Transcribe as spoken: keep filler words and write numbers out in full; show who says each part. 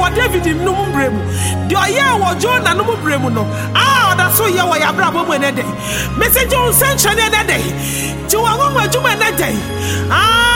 Speaker 1: wɔ David num bremu de ɔyɛ wɔ Jonah num bremu no ah ɔda so yɛ wɔ yabra bɔ mu ene dey message on sentry ene dey ti wa wɔn adwuma ene dey